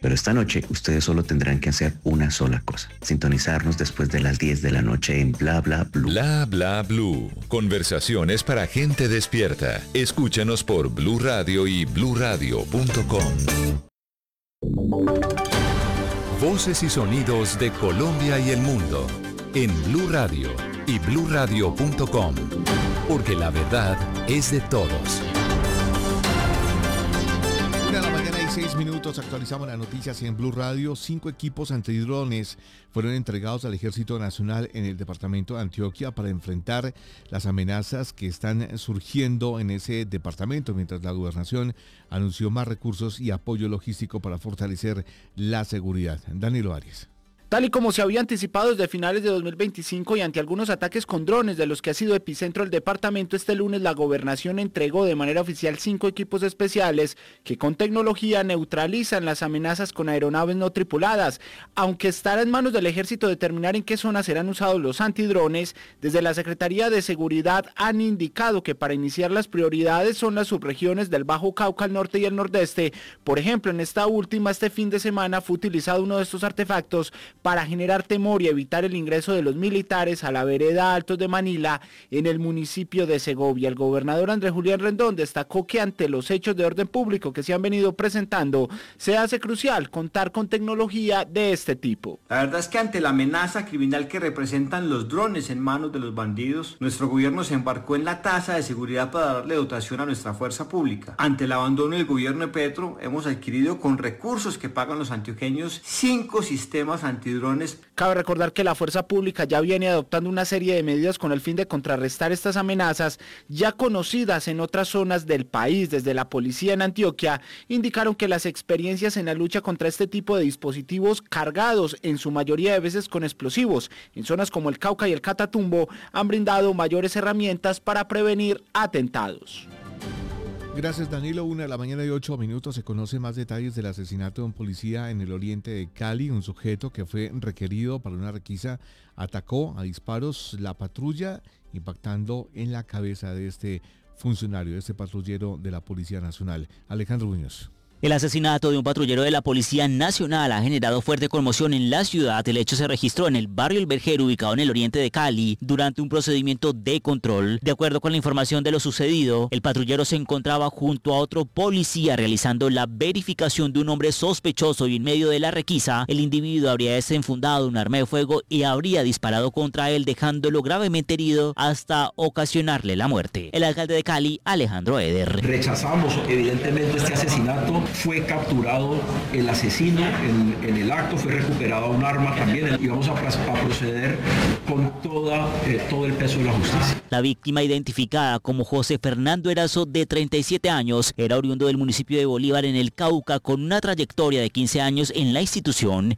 Pero esta noche ustedes solo tendrán que hacer una sola cosa: sintonizarnos después de las 10 de la noche en Bla Bla Blue. Bla Bla Blue. Conversaciones para gente despierta. Escúchanos por Blue Radio y bluradio.com. Voces y sonidos de Colombia y el mundo en Blue Radio y bluradio.com. Porque la verdad es de todos. 1:06 actualizamos las noticias en Blue Radio. 5 equipos antidrones fueron entregados al Ejército Nacional en el departamento de Antioquia para enfrentar las amenazas que están surgiendo en ese departamento, mientras la gobernación anunció más recursos y apoyo logístico para fortalecer la seguridad. Danilo Arias. Tal y como se había anticipado desde finales de 2025 y ante algunos ataques con drones de los que ha sido epicentro el departamento, este lunes la gobernación entregó de manera oficial 5 equipos especiales que con tecnología neutralizan las amenazas con aeronaves no tripuladas. Aunque estará en manos del ejército determinar en qué zonas serán usados los antidrones, desde la Secretaría de Seguridad han indicado que para iniciar las prioridades son las subregiones del Bajo Cauca, el norte y el nordeste. Por ejemplo, en esta última, este fin de semana fue utilizado uno de estos artefactos para generar temor y evitar el ingreso de los militares a la vereda Altos de Manila en el municipio de Segovia. El gobernador Andrés Julián Rendón destacó que ante los hechos de orden público que se han venido presentando, se hace crucial contar con tecnología de este tipo. La verdad es que ante la amenaza criminal que representan los drones en manos de los bandidos, nuestro gobierno se embarcó en la tasa de seguridad para darle dotación a nuestra fuerza pública. Ante el abandono del gobierno de Petro, hemos adquirido con recursos que pagan los antioqueños 5 sistemas antidrones. Cabe recordar que la fuerza pública ya viene adoptando una serie de medidas con el fin de contrarrestar estas amenazas ya conocidas en otras zonas del país. Desde la policía en Antioquia indicaron que las experiencias en la lucha contra este tipo de dispositivos cargados, en su mayoría de veces con explosivos, en zonas como el Cauca y el Catatumbo, han brindado mayores herramientas para prevenir atentados. Gracias, Danilo. 1:08 se conocen más detalles del asesinato de un policía en el oriente de Cali. Un sujeto que fue requerido para una requisa atacó a disparos la patrulla, impactando en la cabeza de este funcionario, de este patrullero de la Policía Nacional. Alejandro Muñoz. El asesinato de un patrullero de la Policía Nacional ha generado fuerte conmoción en la ciudad. El hecho se registró en el barrio El Vergero, ubicado en el oriente de Cali, durante un procedimiento de control. De acuerdo con la información de lo sucedido, el patrullero se encontraba junto a otro policía realizando la verificación de un hombre sospechoso y en medio de la requisa, el individuo habría desenfundado un arma de fuego y habría disparado contra él, dejándolo gravemente herido hasta ocasionarle la muerte. El alcalde de Cali, Alejandro Eder. Rechazamos evidentemente este asesinato. Fue capturado el asesino en el acto, fue recuperado un arma también y vamos a proceder con todo el peso de la justicia. La víctima, identificada como José Fernando Erazo, de 37 años, era oriundo del municipio de Bolívar en el Cauca, con una trayectoria de 15 años en la institución.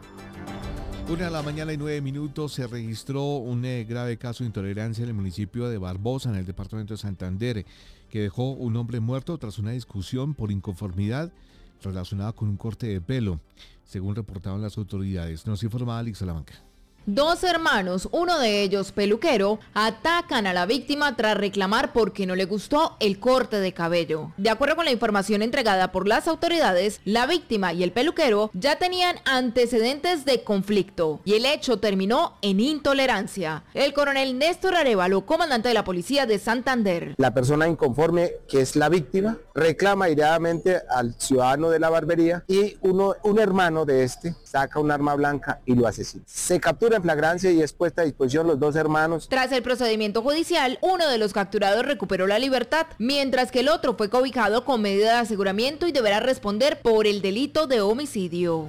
1:09 se registró un grave caso de intolerancia en el municipio de Barbosa, en el departamento de Santander, que dejó un hombre muerto tras una discusión por inconformidad relacionada con un corte de pelo, según reportaron las autoridades. Nos informaba Alex Salamanca. 2 hermanos, uno de ellos peluquero, atacan a la víctima tras reclamar porque no le gustó el corte de cabello. De acuerdo con la información entregada por las autoridades, la víctima y el peluquero ya tenían antecedentes de conflicto y el hecho terminó en intolerancia. El coronel Néstor Arévalo, comandante de la policía de Santander. La persona inconforme, que es la víctima, reclama airadamente al ciudadano de la barbería y un hermano de este saca un arma blanca y lo asesina. Se captura en flagrancia y es puesta a disposición los 2 hermanos. Tras el procedimiento judicial, uno de los capturados recuperó la libertad, mientras que el otro fue cobijado con medida de aseguramiento y deberá responder por el delito de homicidio.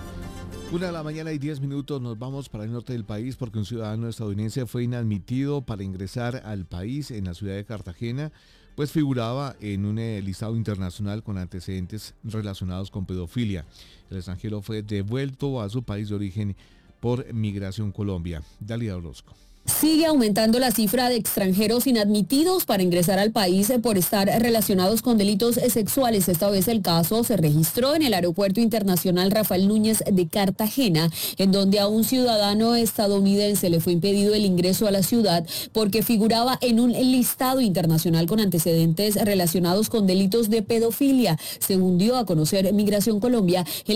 1:10 nos vamos para el norte del país porque un ciudadano estadounidense fue inadmitido para ingresar al país en la ciudad de Cartagena, pues figuraba en un listado internacional con antecedentes relacionados con pedofilia. El extranjero fue devuelto a su país de origen por Migración Colombia. Dalia Orozco. Sigue aumentando la cifra de extranjeros inadmitidos para ingresar al país por estar relacionados con delitos sexuales. Esta vez el caso se registró en el Aeropuerto Internacional Rafael Núñez de Cartagena, en donde a un ciudadano estadounidense le fue impedido el ingreso a la ciudad porque figuraba en un listado internacional con antecedentes relacionados con delitos de pedofilia. Según dio a conocer Migración Colombia,